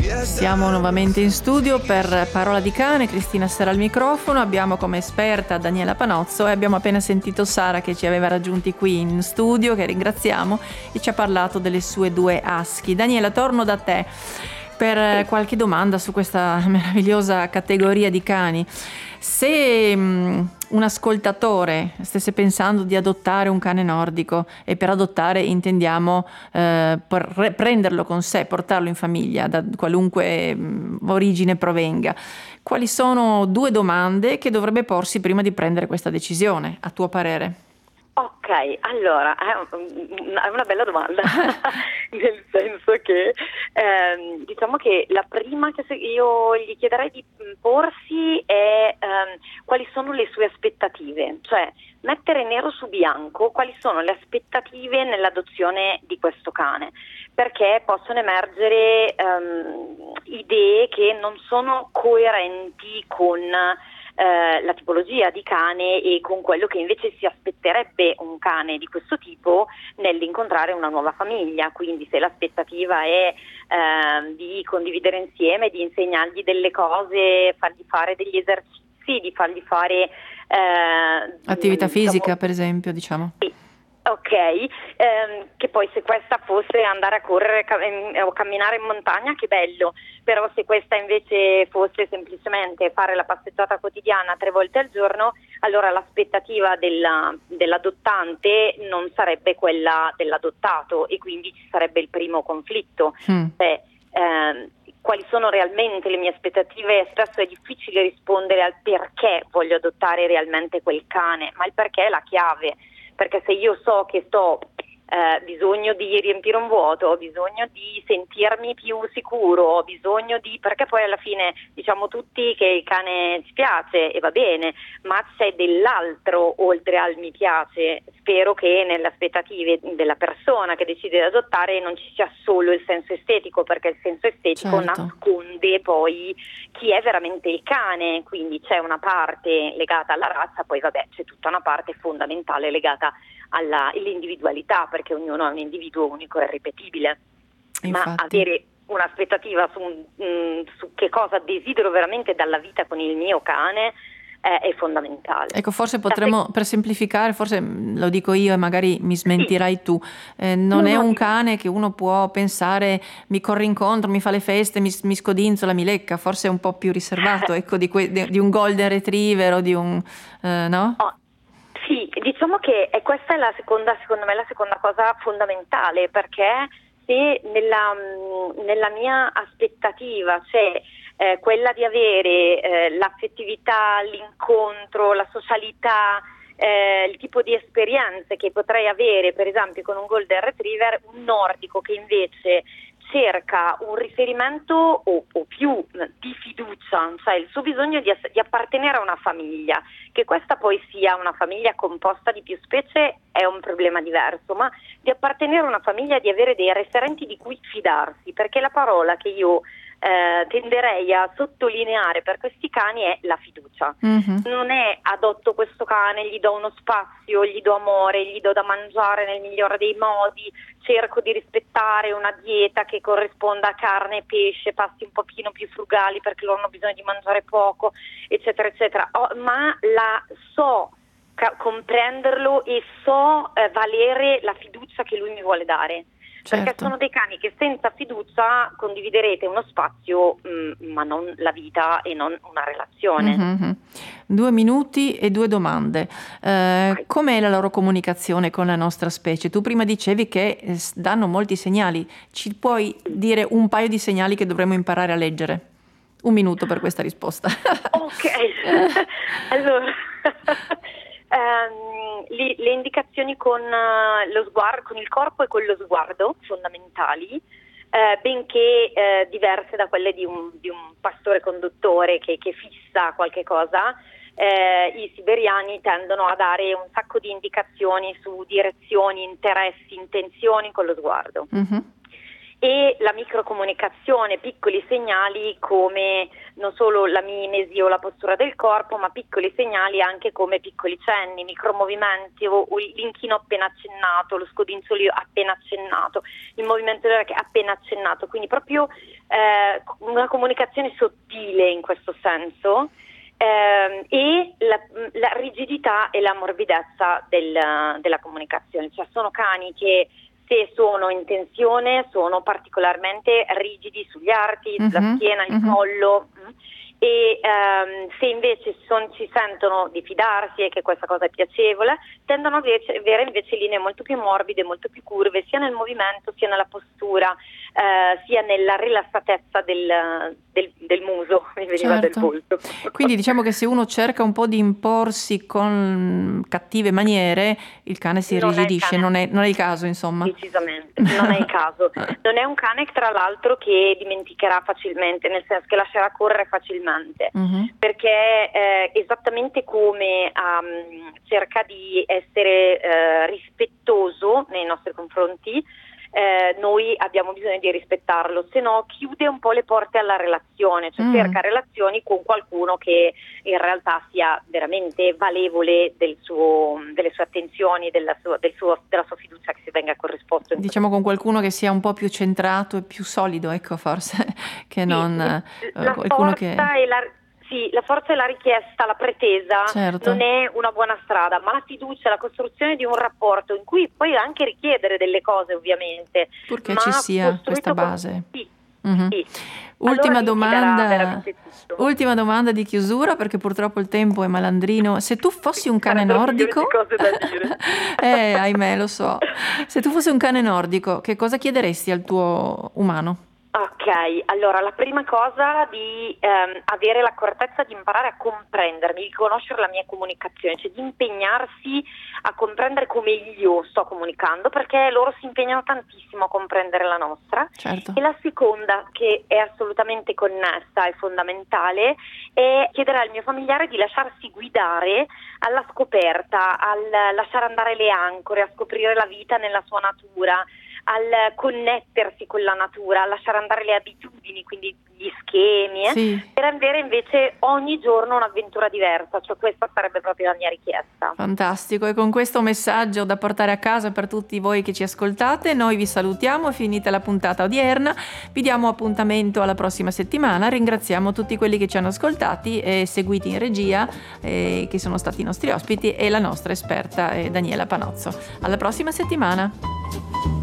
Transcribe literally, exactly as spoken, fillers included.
Siamo nuovamente in studio per Parola di Cane, Cristina Serra al microfono, abbiamo come esperta Daniela Panozzo e abbiamo appena sentito Sara che ci aveva raggiunti qui in studio, che ringraziamo, e ci ha parlato delle sue due husky. Daniela, torno da te per qualche domanda su questa meravigliosa categoria di cani. Se um, un ascoltatore stesse pensando di adottare un cane nordico, e per adottare intendiamo eh, per prenderlo con sé, portarlo in famiglia da qualunque um, origine provenga, quali sono due domande che dovrebbe porsi prima di prendere questa decisione, a tuo parere? Ok, allora, è una bella domanda, nel senso che ehm, diciamo che la prima che io gli chiederei di porsi è ehm, quali sono le sue aspettative, cioè mettere nero su bianco quali sono le aspettative nell'adozione di questo cane, perché possono emergere ehm, idee che non sono coerenti con Eh, la tipologia di cane e con quello che invece si aspetterebbe un cane di questo tipo nell'incontrare una nuova famiglia. Quindi se l'aspettativa è eh, di condividere insieme, di insegnargli delle cose, fargli fare degli esercizi, di fargli fare eh, attività diciamo, fisica, per esempio, diciamo. Sì. Ok, ehm, che poi se questa fosse andare a correre cam- o camminare in montagna, che bello, però se questa invece fosse semplicemente fare la passeggiata quotidiana tre volte al giorno, allora l'aspettativa della, dell'adottante non sarebbe quella dell'adottato e quindi ci sarebbe il primo conflitto. Mm. Cioè, ehm, quali sono realmente le mie aspettative? Spesso è difficile rispondere al perché voglio adottare realmente quel cane, ma il perché è la chiave. Perché se io so che sto eh, bisogno di riempire un vuoto, ho bisogno di sentirmi più sicuro, ho bisogno di, perché poi alla fine diciamo tutti che il cane ci piace e va bene, ma c'è dell'altro oltre al mi piace. Spero che nelle aspettative della persona che decide di adottare non ci sia solo il senso estetico, perché il senso estetico Certo. nasconde poi chi è veramente il cane, quindi c'è una parte legata alla razza, poi vabbè c'è tutta una parte fondamentale legata alla all'individualità, perché ognuno è un individuo unico e irripetibile. Ma Infatti. avere un'aspettativa su, mh, su che cosa desidero veramente dalla vita con il mio cane eh, è fondamentale. Ecco, forse potremmo, per semplificare, forse lo dico io e magari mi smentirai Sì. tu, eh, non No, è no, un dimmi. cane che uno può pensare mi corre incontro, mi fa le feste, mi, mi scodinzola, mi lecca, forse è un po' più riservato, ecco, di, que- di un golden retriever o di un, eh, no? Oh, sì, diciamo che è questa è la seconda, secondo me, la seconda cosa fondamentale, perché se nella, mh, nella mia aspettativa c'è eh, quella di avere eh, l'affettività, l'incontro, la socialità, eh, il tipo di esperienze che potrei avere per esempio con un golden retriever, un nordico che invece cerca un riferimento o, o più di fiducia, cioè il suo bisogno di, di appartenere a una famiglia, che questa poi sia una famiglia composta di più specie è un problema diverso, ma di appartenere a una famiglia, di avere dei referenti di cui fidarsi, perché la parola che io eh, tenderei a sottolineare per questi cani è la fiducia. Mm-hmm. Non è adotto questo cane, gli do uno spazio, gli do amore, gli do da mangiare nel migliore dei modi, cerco di rispettare una dieta che corrisponda a carne e pesce, pasti un pochino più frugali perché loro hanno bisogno di mangiare poco, eccetera, eccetera. Oh, ma la so ca- comprenderlo e so eh, valere la fiducia che lui mi vuole dare. Perché Certo. sono dei cani che senza fiducia condividerete uno spazio, mh, ma non la vita e non una relazione. Mm-hmm. Due minuti e due domande. Eh, com'è la loro comunicazione con la nostra specie? Tu prima dicevi che eh, danno molti segnali. Ci puoi dire un paio di segnali che dovremmo imparare a leggere? Un minuto per questa risposta. Ok, allora um, le, le indicazioni con uh, lo sguardo, con il corpo e con lo sguardo fondamentali, eh, benché eh, diverse da quelle di un, di un pastore conduttore che, che fissa qualche cosa. Eh, i siberiani tendono a dare un sacco di indicazioni su direzioni, interessi, intenzioni con lo sguardo. Mm-hmm. e la microcomunicazione, piccoli segnali come non solo la mimesi o la postura del corpo, ma piccoli segnali anche come piccoli cenni, micromovimenti o, o l'inchino appena accennato, lo scodinzolio appena accennato, il movimento delle orecchie appena accennato, quindi proprio eh, una comunicazione sottile in questo senso. Eh, e la, la rigidità e la morbidezza del, della comunicazione, cioè sono cani che se sono in tensione sono particolarmente rigidi sugli arti, mm-hmm, sulla schiena, il mm-hmm. collo, e ehm, se invece son, si sentono di fidarsi e che questa cosa è piacevole, tendono a avere invece linee molto più morbide, molto più curve, sia nel movimento sia nella postura, eh, sia nella rilassatezza del, del, del muso, mi veniva certo. del volto. Quindi diciamo che se uno cerca un po' di imporsi con cattive maniere, il cane si non irrigidisce, è cane. non, è, non è il caso, insomma. Decisamente, non è il caso. Non è un cane tra l'altro che dimenticherà facilmente, nel senso che lascerà correre facilmente. Uh-huh. Perché eh, esattamente come um, cerca di essere eh, rispettoso nei nostri confronti, eh, noi abbiamo bisogno di rispettarlo, se no chiude un po' le porte alla relazione, cioè mm. cerca relazioni con qualcuno che in realtà sia veramente valevole del suo, delle sue attenzioni, della sua, del suo, della sua fiducia che si venga corrisposto. Diciamo con qualcuno che sia un po' più centrato e più solido, ecco, forse, che non sì, eh, la qualcuno forza che... e la Sì, la forza e la richiesta, la pretesa certo. non è una buona strada, ma la fiducia, la costruzione di un rapporto in cui puoi anche richiedere delle cose ovviamente. Purché ma ci sia questa base. Con... Sì, mm-hmm. sì. Ultima, allora domanda, ultima domanda di chiusura, perché purtroppo il tempo è malandrino. Se tu fossi un cane nordico, cose da dire. eh, ahimè, lo so. Se tu fossi un cane nordico, che cosa chiederesti al tuo umano? Ok, allora la prima cosa di ehm, avere l'accortezza di imparare a comprendermi, di conoscere la mia comunicazione, cioè di impegnarsi a comprendere come io sto comunicando, perché loro si impegnano tantissimo a comprendere la nostra. Certo. E la seconda, che è assolutamente connessa e fondamentale, è chiedere al mio familiare di lasciarsi guidare alla scoperta, al lasciare andare le ancore, a scoprire la vita nella sua natura, al connettersi con la natura, a lasciare andare le abitudini, quindi gli schemi, eh, sì. per avere invece ogni giorno un'avventura diversa, cioè questa sarebbe proprio la mia richiesta. Fantastico, e con questo messaggio da portare a casa per tutti voi che ci ascoltate, noi vi salutiamo, finita la puntata odierna, vi diamo appuntamento alla prossima settimana, ringraziamo tutti quelli che ci hanno ascoltati e seguiti in regia, eh, che sono stati i nostri ospiti, e la nostra esperta eh, Daniela Panozzo. Alla prossima settimana!